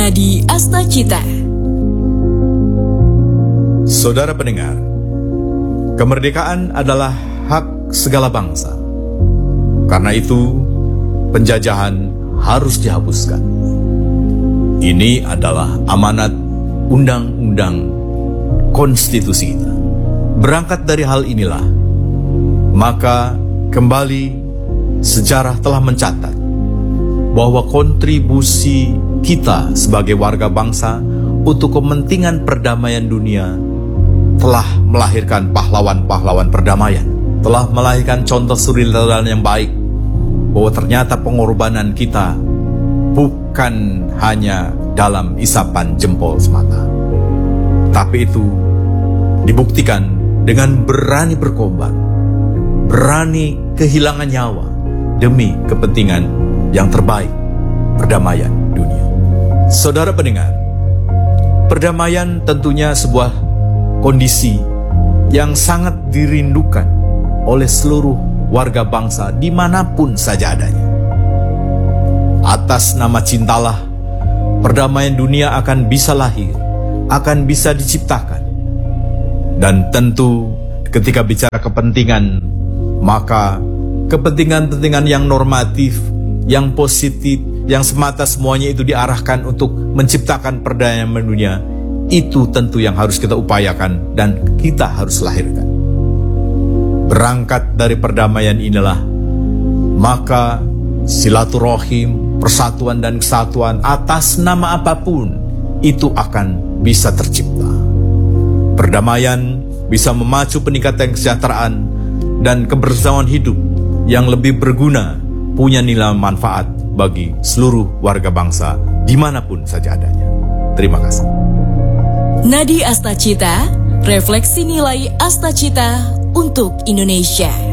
Nadi Astacita. Saudara pendengar, kemerdekaan adalah hak segala bangsa. Karena itu, penjajahan harus dihapuskan. Ini adalah amanat undang-undang konstitusi kita. Berangkat dari hal inilah, maka kembali sejarah telah mencatat bahwa kontribusi kita sebagai warga bangsa untuk kepentingan perdamaian dunia telah melahirkan pahlawan-pahlawan perdamaian, telah melahirkan contoh suri teladan yang baik, bahwa ternyata pengorbanan kita bukan hanya dalam isapan jempol semata, tapi itu dibuktikan dengan berani berkorban, berani kehilangan nyawa demi kepentingan yang terbaik, perdamaian dunia. Saudara pendengar, perdamaian tentunya sebuah kondisi yang sangat dirindukan oleh seluruh warga bangsa dimanapun saja adanya. Atas nama cintalah, perdamaian dunia akan bisa lahir, akan bisa diciptakan. Dan tentu ketika bicara kepentingan, maka kepentingan-kepentingan yang normatif, yang positif, yang semata semuanya itu diarahkan untuk menciptakan perdamaian dunia, itu tentu yang harus kita upayakan dan kita harus lahirkan. Berangkat dari perdamaian inilah, maka silaturahim, persatuan dan kesatuan atas nama apapun itu akan bisa tercipta. Perdamaian bisa memacu peningkatan kesejahteraan dan kebersamaan hidup yang lebih berguna, punya nilai manfaat bagi seluruh warga bangsa dimanapun saja adanya. Terima kasih. Nadi Astacita, refleksi nilai Astacita untuk Indonesia.